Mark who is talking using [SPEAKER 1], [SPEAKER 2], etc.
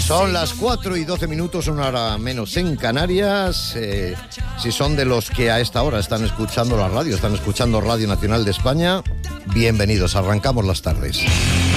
[SPEAKER 1] Son las 4:12, una hora menos en Canarias. Si son de los que a esta hora están escuchando la radio, están escuchando Radio Nacional de España, bienvenidos, arrancamos las tardes.